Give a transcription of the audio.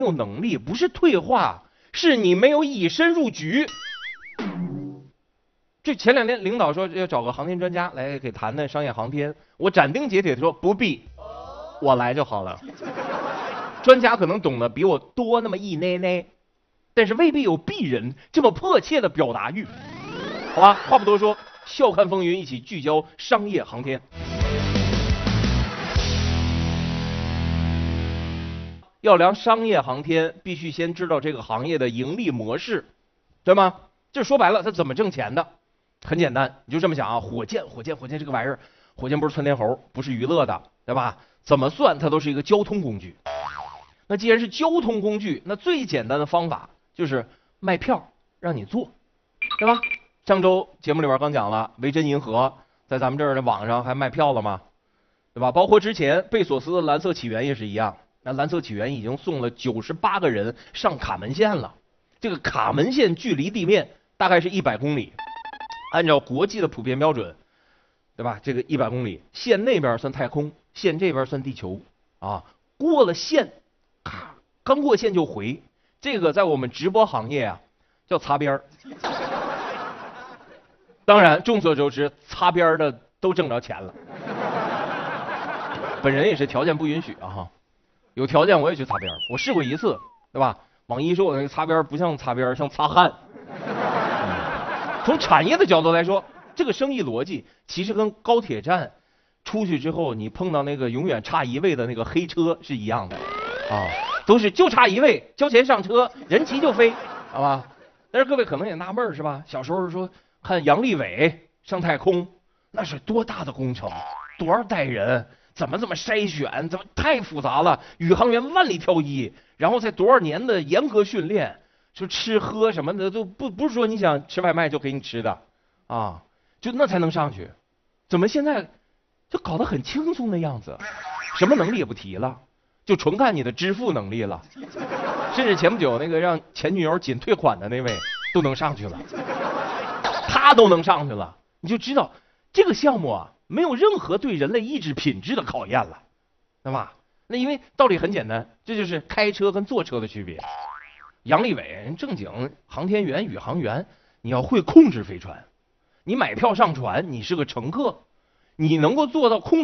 有能力，不是退化，是你没有以身入局。这前2天领导说要找个航天专家来给谈谈商业航天，我斩钉截铁的说不必，我来就好了。专家可能懂得比我多那么一捏捏，但是未必有鄙人这么迫切的表达欲。好吧，话不多说，笑看风云，一起聚焦商业航天。要聊商业航天，必须先知道这个行业的盈利模式，对吗？这说白了，它怎么挣钱的？很简单，你就这么想啊，火箭这个玩意儿，火箭不是窜天猴，不是娱乐的，对吧？怎么算它都是一个交通工具。那既然是交通工具，那最简单的方法就是卖票让你坐，对吧？上周节目里边刚讲了，维珍银河在咱们这儿的网上还卖票了吗？对吧？包括之前贝索斯的蓝色起源也是一样，那蓝色起源已经送了98个人上卡门线了。这个卡门线距离地面大概是100公里，按照国际的普遍标准，对吧？这个100公里，线那边算太空，线这边算地球啊。过了线，咔，刚过线就回，这个在我们直播行业啊叫擦边儿。当然，众所周知，擦边的都挣着钱了。本人也是条件不允许啊哈，有条件我也去擦边，我试过1次，对吧？网易说我那个擦边不像擦边，像擦汗。从产业的角度来说，这个生意逻辑其实跟高铁站出去之后你碰到那个永远差1位的那个黑车是一样的啊，都是就差1位，交钱上车，人骑就飞，好吧？但是各位可能也纳闷是吧？小时候说看杨利伟上太空，那是多大的工程，多少代人，怎么筛选，怎么太复杂了，宇航员万里挑一，然后在多少年的严格训练。说吃喝什么的都不是说你想吃外卖就给你吃的啊，就那才能上去。怎么现在就搞得很轻松的样子，什么能力也不提了，就纯看你的支付能力了。甚至前不久那个让前女友仅退款的那位都能上去了，他都能上去了，你就知道这个项目啊没有任何对人类意志品质的考验了，对吧？那因为道理很简单，这就是开车跟坐车的区别。杨利伟正经航天员、宇航员，你要会控制飞船，你买票上船，你是个乘客，你能够做到控制